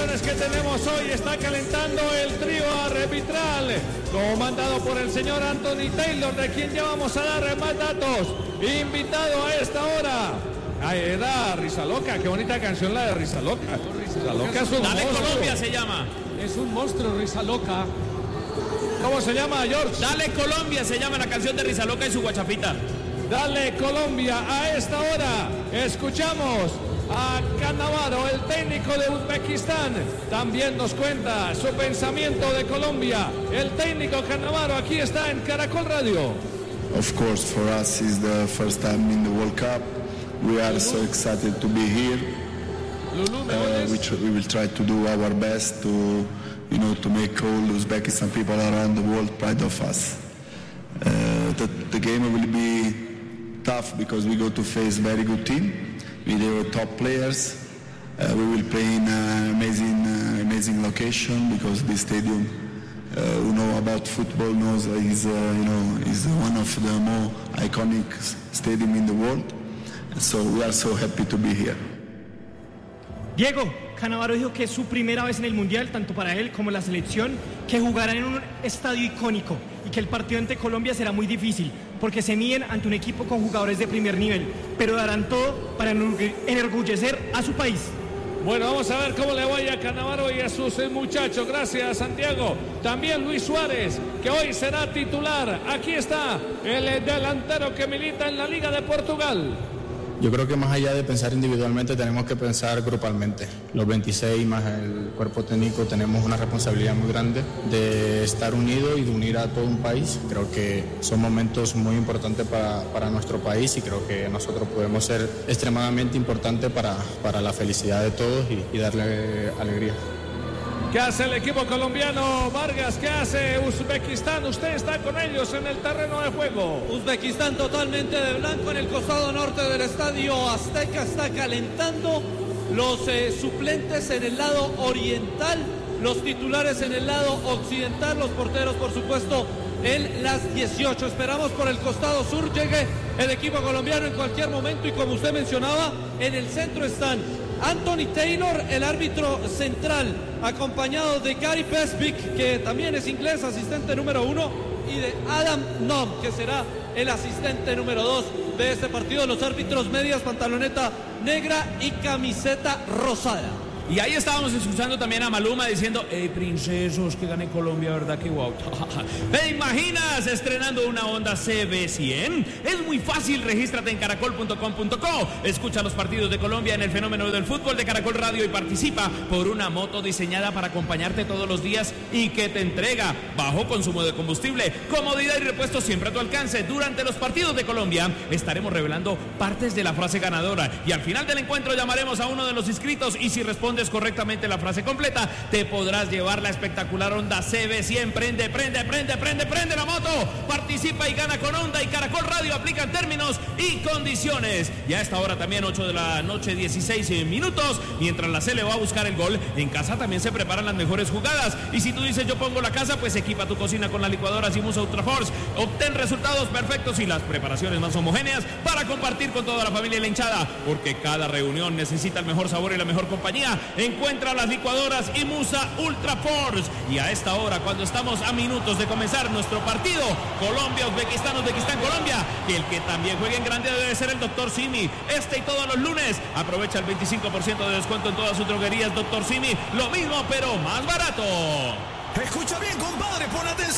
alineaciones que tenemos hoy. Está calentando el trío arbitral, comandado por el señor Anthony Taylor, de quien ya vamos a dar más datos. Invitado a esta hora. Ahí era Risa Loca, qué bonita canción la de Risa Loca. Risa Loca es un Dale monstruo. Colombia se llama. Es un monstruo, Risa Loca. ¿Cómo se llama, George? Dale Colombia se llama la canción de Risa Loca y su guachafita. Dale Colombia. A esta hora escuchamos a Cannavaro, el técnico de Uzbekistán. También nos cuenta su pensamiento de Colombia. El técnico Cannavaro aquí está en Caracol Radio. Of course, for us is the first time in the World Cup. We are so excited to be here. We will try to do our best to make all Uzbekistan people around the world proud of us. The game will be tough because we go to face very good team with our top players. We will play in an amazing location because this stadium, who know about football knows is one of the more iconic stadium in the world. So we are so happy to be here. Diego, Cannavaro dijo que es su primera vez en el Mundial, tanto para él como la selección, que jugarán en un estadio icónico y que el partido ante Colombia será muy difícil, porque se miden ante un equipo con jugadores de primer nivel, pero darán todo para enorgullecer a su país. Bueno, vamos a ver cómo le vaya a Cannavaro y a sus muchachos. Gracias, Santiago. También Luis Suárez, que hoy será titular. Aquí está el delantero que milita en la Liga de Portugal. Yo creo que más allá de pensar individualmente tenemos que pensar grupalmente. Los 26 más el cuerpo técnico tenemos una responsabilidad muy grande de estar unidos y de unir a todo un país. Creo que son momentos muy importantes para nuestro país y creo que nosotros podemos ser extremadamente importantes para la felicidad de todos y darle alegría. ¿Qué hace el equipo colombiano, Vargas? ¿Qué hace Uzbekistán? Usted está con ellos en el terreno de juego. Uzbekistán totalmente de blanco en el costado norte del estadio Azteca. Está calentando los suplentes en el lado oriental, los titulares en el lado occidental, los porteros, por supuesto, en las 18. Esperamos por el costado sur llegue el equipo colombiano en cualquier momento y, como usted mencionaba, en el centro están Anthony Taylor, el árbitro central, acompañado de Gary Pesvick, que también es inglés, asistente número 1, y de Adam Nom, que será el asistente número 2 de este partido. Los árbitros medias, pantaloneta negra y camiseta rosada. Y ahí estábamos escuchando también a Maluma diciendo: hey, princesos, que gane Colombia, ¿verdad? Que guau. ¿Te imaginas estrenando una Honda CB100? Es muy fácil, regístrate en caracol.com.co. Escucha los partidos de Colombia en el fenómeno del fútbol de Caracol Radio y participa por una moto diseñada para acompañarte todos los días y que te entrega bajo consumo de combustible, comodidad y repuesto siempre a tu alcance. Durante los partidos de Colombia estaremos revelando partes de la frase ganadora y al final del encuentro llamaremos a uno de los inscritos y si responde correctamente la frase completa, te podrás llevar la espectacular Honda CB100. Prende la moto, participa y gana con Honda y Caracol Radio. Aplican términos y condiciones. Y a esta hora también 8 de la noche 16 minutos, mientras la Cele va a buscar el gol, en casa también se preparan las mejores jugadas. Y si tú dices yo pongo la casa, pues equipa tu cocina con la licuadora Simusa Ultra Force. Obtén resultados perfectos y las preparaciones más homogéneas para compartir con toda la familia y la hinchada, porque cada reunión necesita el mejor sabor y la mejor compañía. Encuentra las licuadoras Imusa Ultra Force. Y a esta hora, cuando estamos a minutos de comenzar nuestro partido Colombia-Uzbekistán, Uzbekistán-Colombia, que el que también juegue en grande debe ser el Dr. Simi. Este y todos los lunes aprovecha el 25% de descuento en todas sus droguerías Dr. Simi. Lo mismo, pero más barato. Escucha bien, compadre, pon atención.